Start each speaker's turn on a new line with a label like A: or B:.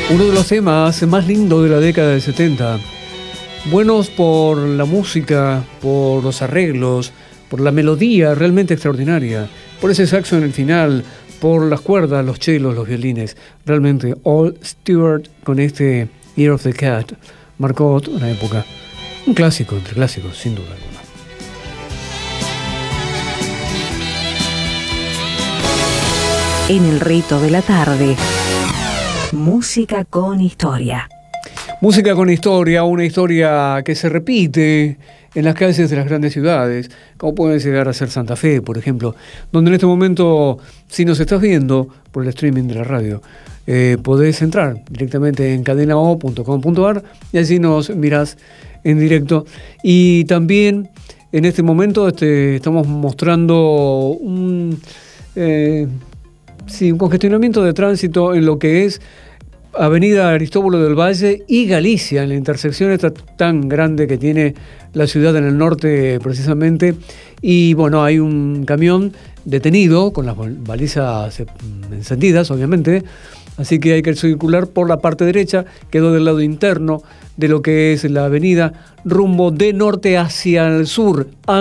A: Uno de los temas más lindos de la década del 70. Buenos por la música, por los arreglos, por la melodía realmente extraordinaria, por ese saxo en el final, por las cuerdas, los chelos, los violines. Realmente, All Stewart con este Year of the Cat marcó una época. Un clásico entre clásicos, sin duda alguna.
B: En el rito de la tarde, música con historia.
A: Música con historia, una historia que se repite en las calles de las grandes ciudades, como puede llegar a ser Santa Fe, por ejemplo, donde en este momento, si nos estás viendo por el streaming de la radio, podés entrar directamente en cadenao.com.ar y allí nos mirás en directo. Y también en este momento estamos mostrando un congestionamiento de tránsito en lo que es Avenida Aristóbulo del Valle y Galicia, en la intersección esta tan grande que tiene la ciudad en el norte precisamente. Y bueno, hay un camión detenido con las balizas encendidas, obviamente, así que hay que circular por la parte derecha, quedó del lado interno de lo que es la avenida, rumbo de norte hacia el sur.